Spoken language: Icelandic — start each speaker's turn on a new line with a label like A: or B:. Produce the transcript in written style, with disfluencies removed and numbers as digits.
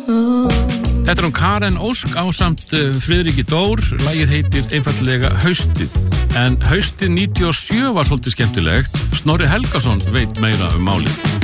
A: Þetta Karen Ósk ásamt Friðriki Dór. Lagið heitir einfaldlega Haustið. En haustið 97 var svolítið skemmtilegt. Snorri Helgason veit meira málið.